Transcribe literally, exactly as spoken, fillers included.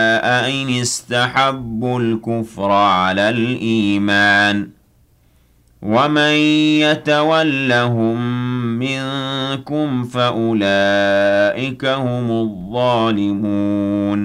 إن استحبوا الكفر على الإيمان ومن يتولهم منكم فأولئك هم الظالمون